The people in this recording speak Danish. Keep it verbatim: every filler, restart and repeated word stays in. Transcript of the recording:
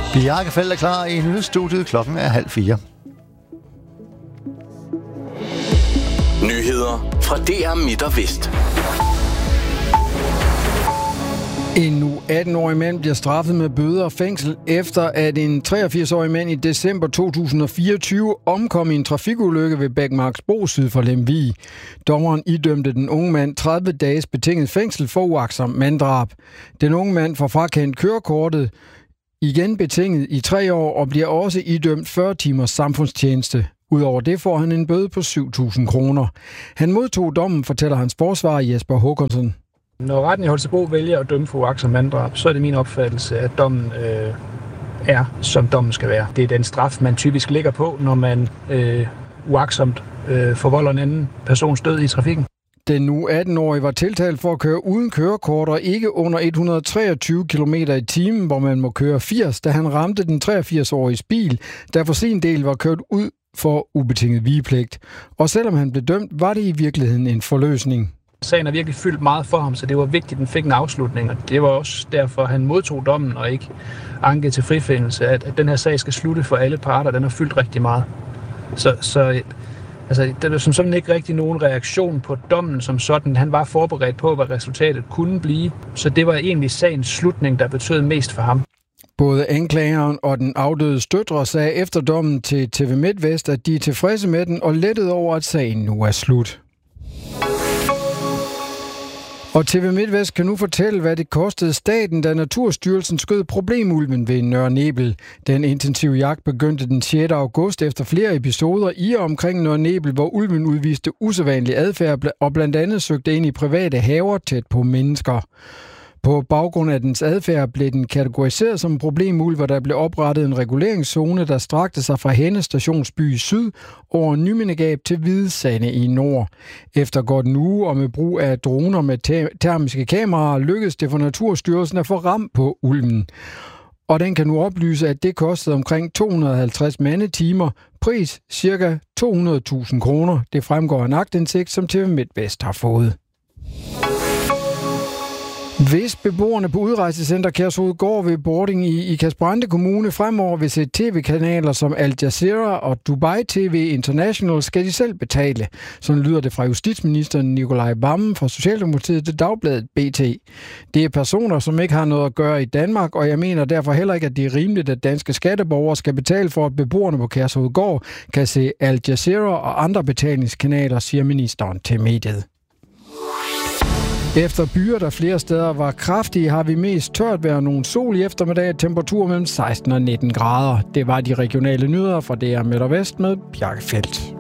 Bjarke Feldt er klar i nyhedsstudiet. Klokken er halv fire. Nyheder fra D R Midt og Vest. En nu atten-årig mand bliver straffet med bøder og fængsel, efter at en treogfirs-årig mand i december to tusind og fireogtyve omkom i en trafikulykke ved Bækmarksbro syd for Lemvig. Dommeren idømte den unge mand tredive dages betinget fængsel for uagtsomt manddrab. Den unge mand får frakendt kørekortet, igen betinget i tre år, og bliver også idømt fyrre timers samfundstjeneste. Udover det får han en bøde på syv tusind kroner. Han modtog dommen, fortæller hans forsvarer Jesper Håkonsen. Når retten i Holstebro vælger at dømme for uagtsomt manddrab, så er det min opfattelse, at dommen øh, er, som dommen skal være. Det er den straf, man typisk ligger på, når man øh, uagtsomt øh, forvolder en anden persons død i trafikken. Den nu atten-årige var tiltalt for at køre uden kørekort og ikke under et hundrede og treogtyve kilometer i timen, hvor man må køre firs, da han ramte den treogfirs-åriges bil, der for sin del var kørt ud for ubetinget vigepligt. Og selvom han blev dømt, var det i virkeligheden en forløsning. Sagen er virkelig fyldt meget for ham, så det var vigtigt, at den fik en afslutning, og det var også derfor, han modtog dommen og ikke ankede til frifindelse, at, at den her sag skal slutte for alle parter. Den har fyldt rigtig meget. Så, så altså, der er som sådan ikke rigtig nogen reaktion på dommen som sådan. Han var forberedt på, hvad resultatet kunne blive, så det var egentlig sagens slutning, der betød mest for ham. Både anklageren og den afdøde døtre sagde efter dommen til T V MidtVest, at de er tilfredse med den og lettet over, at sagen nu er slut. Og T V MidtVest kan nu fortælle, hvad det kostede staten, da Naturstyrelsen skød problemulven ved Nørre Nebel. Den intensive jagt begyndte den sjette august efter flere episoder i og omkring Nørre Nebel, hvor ulven udviste usædvanlig adfærd og blandt andet søgte ind i private haver tæt på mennesker. På baggrund af dens adfærd blev den kategoriseret som en problemulv, hvor der blev oprettet en reguleringszone, der strakte sig fra Henne Stationsby i syd over Nymindegab til Hvidesande i nord. Efter godt en uge og med brug af droner med termiske kameraer lykkedes det for Naturstyrelsen at få ram på ulven. Og den kan nu oplyse, at det kostede omkring to hundrede og halvtreds mandetimer, pris ca. to hundrede tusind kroner. Det fremgår af en aktindsigt, som T V MidtVest har fået. Hvis beboerne på udrejsecenter Kærshovedgård ved Bording i Ikast-Brande Kommune fremover vil se tv-kanaler som Al Jazeera og Dubai T V International, skal de selv betale. Sådan lyder det fra justitsministeren Nicolai Wammen fra Socialdemokratiet til Dagbladet B T. Det er personer, som ikke har noget at gøre i Danmark, og jeg mener derfor heller ikke, at det er rimeligt, at danske skatteborgere skal betale for, at beboerne på Kærshovedgård kan se Al Jazeera og andre betalingskanaler, siger ministeren til mediet. Efter byer, der flere steder var kraftige, har vi mest tørt vejr, nogle sol i eftermiddag, temperatur mellem seksten og nitten grader. Det var de regionale nyheder fra D R Midt og Vest med Bjarke Feldt.